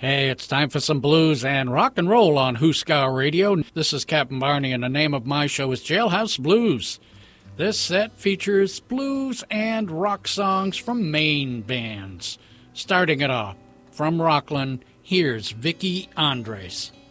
Hey, it's time for some blues and rock and roll on Huskar Radio. This is Captain Barney, and the name of my show is Jailhouse Blues. This set features blues and rock songs from Maine bands. Starting it off, from Rockland, here's Vicki Andres.